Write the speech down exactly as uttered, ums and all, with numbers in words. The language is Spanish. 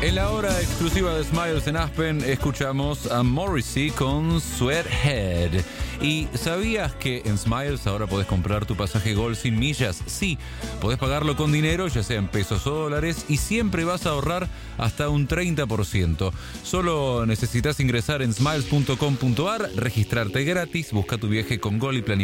En la hora exclusiva de Smiles en Aspen escuchamos a Morrissey con Sweathead. ¿Y sabías que en Smiles ahora podés comprar tu pasaje Gol sin millas? Sí, podés pagarlo con dinero, ya sea en pesos o dólares, y siempre vas a ahorrar hasta un treinta por ciento. Solo necesitas ingresar en smiles punto com punto ar, registrarte gratis, busca tu viaje con Gol y planificar